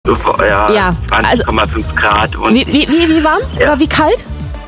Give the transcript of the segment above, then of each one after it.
Ja, 20,5 Grad. Und wie warm? Ja. Oder wie kalt?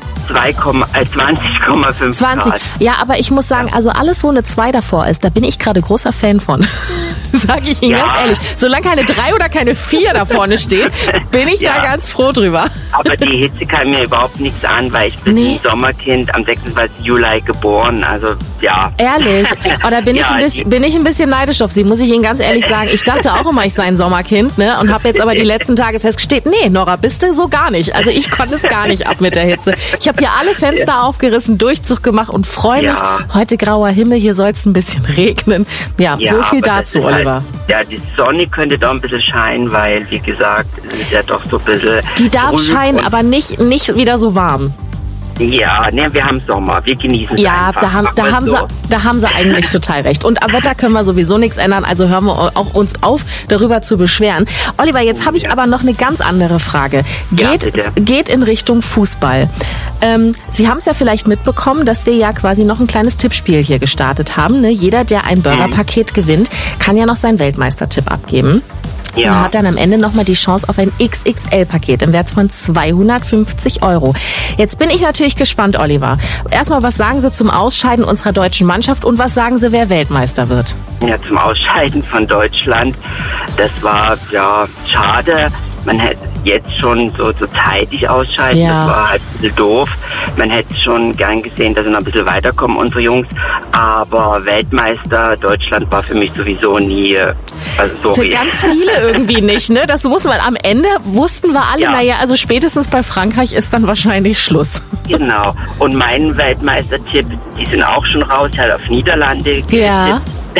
20,5 20. Grad. Ja, aber ich muss sagen, also alles, wo eine 2 davor ist, da bin ich gerade großer Fan von. Sag ich Ihnen ganz ehrlich. Solange keine 3 oder keine 4 da vorne steht, bin ich da ganz froh drüber. Aber die Hitze kann mir überhaupt nichts an, weil ich bin ein Sommerkind, am 26. Juli geboren, also ja. Ehrlich? Oder bin ich ein bisschen neidisch auf Sie, muss ich Ihnen ganz ehrlich sagen. Ich dachte auch immer, ich sei ein Sommerkind, ne? Und habe jetzt aber die letzten Tage festgestellt, nee, Nora, bist du so gar nicht. Also ich konnte es gar nicht ab mit der Hitze. Ich habe hier alle Fenster aufgerissen, Durchzug gemacht und freue mich. Heute grauer Himmel, hier soll es ein bisschen regnen. Ja, so viel dazu, Oliver. Halt, die Sonne könnte doch ein bisschen scheinen, weil, wie gesagt, es ist ja doch so ein bisschen... Die darf scheinen, aber nicht wieder so warm. Ja, wir haben Sommer, wir genießen es einfach. Ja, da haben sie eigentlich total recht. Und am Wetter können wir sowieso nichts ändern, also hören wir auch uns auf, darüber zu beschweren. Oliver, jetzt habe ich aber noch eine ganz andere Frage. Geht in Richtung Fußball. Sie haben es ja vielleicht mitbekommen, dass wir ja quasi noch ein kleines Tippspiel hier gestartet haben. Ne? Jeder, der ein Burgerpaket gewinnt, kann ja noch seinen Weltmeistertipp abgeben. Ja. Und hat dann am Ende nochmal die Chance auf ein XXL-Paket im Wert von 250 €. Jetzt bin ich natürlich gespannt, Oliver. Erstmal, was sagen Sie zum Ausscheiden unserer deutschen Mannschaft und was sagen Sie, wer Weltmeister wird? Ja, zum Ausscheiden von Deutschland, das war ja schade. Man hätte jetzt schon so zeitig ausscheiden, das war halt ein bisschen doof. Man hätte schon gern gesehen, dass sie noch ein bisschen weiterkommen, unsere Jungs. Aber Weltmeister Deutschland war für mich sowieso nie... Für ganz viele irgendwie nicht, ne? Das muss man am Ende, wussten wir alle, also spätestens bei Frankreich ist dann wahrscheinlich Schluss. Genau. Und mein Weltmeistertipp, die sind auch schon raus, halt auf Niederlande. Ja.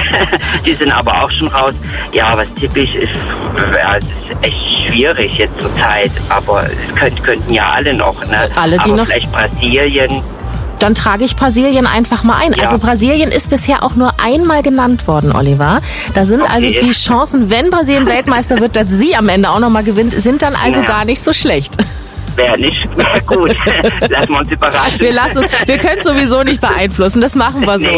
Die sind aber auch schon raus. Ja, was typisch ist, es ist echt schwierig jetzt zur Zeit, aber es könnten ja alle noch, ne? Alle, die aber noch. Vielleicht Brasilien. Dann trage ich Brasilien einfach mal ein. Ja. Also Brasilien ist bisher auch nur einmal genannt worden, Oliver. Da sind also die Chancen, wenn Brasilien Weltmeister wird, dass sie am Ende auch nochmal gewinnt, sind dann also gar nicht so schlecht. Wäre nicht gut. Lassen wir uns überraschen. Wir können es sowieso nicht beeinflussen. Das machen wir so.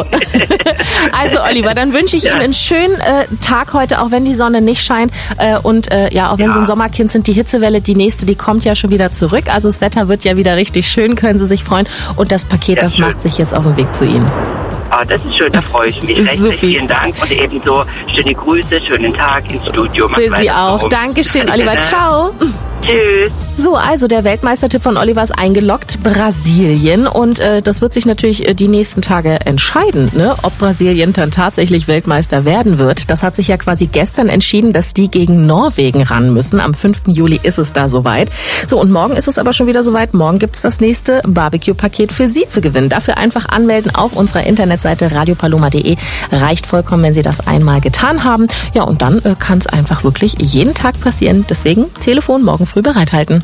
Also, Oliver, dann wünsche ich Ihnen einen schönen Tag heute, auch wenn die Sonne nicht scheint. Und auch wenn Sie ein Sommerkind sind, die Hitzewelle, die nächste, die kommt ja schon wieder zurück. Also das Wetter wird ja wieder richtig schön, können Sie sich freuen. Und das Paket, das macht sich jetzt auf den Weg zu Ihnen. Ah, das ist schön, da freue ich mich. Recht vielen Dank und ebenso schöne Grüße, schönen Tag ins Studio. Für Sie auch. Dankeschön, Oliver. Ciao. Tschüss. So, also der Weltmeistertipp von Oliver ist eingeloggt, Brasilien. Und das wird sich natürlich die nächsten Tage entscheiden, ne? Ob Brasilien dann tatsächlich Weltmeister werden wird. Das hat sich ja quasi gestern entschieden, dass die gegen Norwegen ran müssen. Am 5. Juli ist es da soweit. So, und morgen ist es aber schon wieder soweit. Morgen gibt's das nächste Barbecue-Paket für Sie zu gewinnen. Dafür einfach anmelden auf unserer Internetseite radiopaloma.de. Reicht vollkommen, wenn Sie das einmal getan haben. Ja, und dann kann es einfach wirklich jeden Tag passieren. Deswegen Telefon morgen früh bereithalten.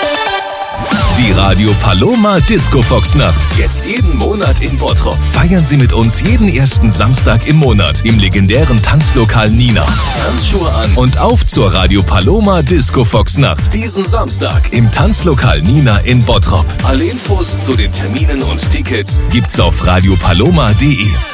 Die Radio Paloma Disco Fox Nacht. Jetzt jeden Monat in Bottrop. Feiern Sie mit uns jeden ersten Samstag im Monat im legendären Tanzlokal Nina. Tanzschuhe an und auf zur Radio Paloma Disco Fox Nacht. Diesen Samstag im Tanzlokal Nina in Bottrop. Alle Infos zu den Terminen und Tickets gibt's auf radiopaloma.de.